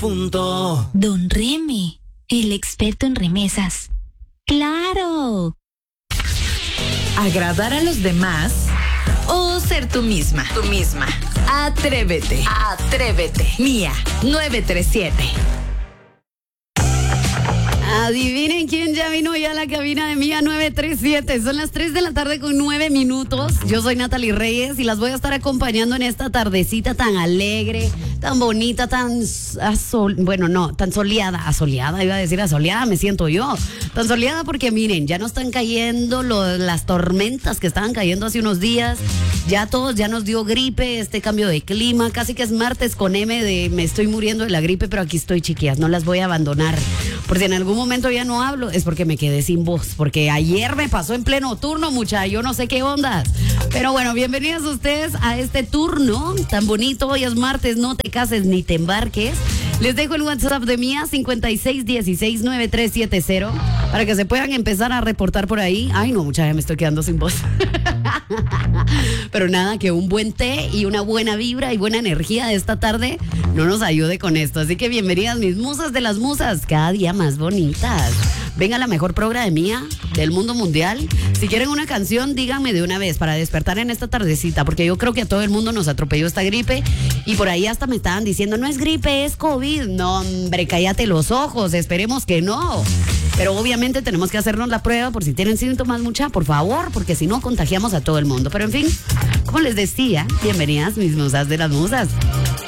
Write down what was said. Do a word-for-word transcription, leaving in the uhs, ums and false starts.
difunto. Don Remy, el experto en remesas. ¡Claro! ¿Agradar a los demás o ser tú misma? Tú misma. Atrévete. Atrévete. Mía, nueve tres siete. Adivinen quién ya vino ya a la cabina de Mía nueve tres siete. Son las tres de la tarde con nueve minutos. Yo soy Natalie Reyes y las voy a estar acompañando en esta tardecita tan alegre, tan bonita, tan asol... bueno, no, tan soleada, asoleada, iba a decir asoleada, me siento yo. Tan soleada porque miren, ya no están cayendo lo, las tormentas que estaban cayendo hace unos días. Ya a todos ya nos dio gripe, este cambio de clima, casi que es martes con M de me estoy muriendo de la gripe, pero aquí estoy, chiquillas, no las voy a abandonar. Por si en algún momento ya no hablo, es porque me quedé sin voz, porque ayer me pasó en pleno turno, mucha, yo no sé qué ondas. Pero bueno, bienvenidos ustedes a este turno tan bonito. Hoy es martes, no te cases ni te embarques. Les dejo el WhatsApp de Mía, cincuenta y seis dieciséis noventa y tres setenta, para que se puedan empezar a reportar por ahí. Ay, no, mucha, ya me estoy quedando sin voz. Pero nada, que un buen té y una buena vibra y buena energía de esta tarde no nos ayude con esto. Así que bienvenidas mis musas de las musas, cada día más bonitas. Venga la mejor progra de Mía del mundo mundial. Si quieren una canción, díganme de una vez para despertar en esta tardecita, porque yo creo que a todo el mundo nos atropelló esta gripe y por ahí hasta me estaban diciendo, no es gripe, es COVID. No, hombre, cállate los ojos, esperemos que no. Pero obviamente tenemos que hacernos la prueba por si tienen síntomas, mucha, por favor, porque si no contagiamos a todo el mundo. Pero en fin, como les decía, bienvenidas mis musas de las musas.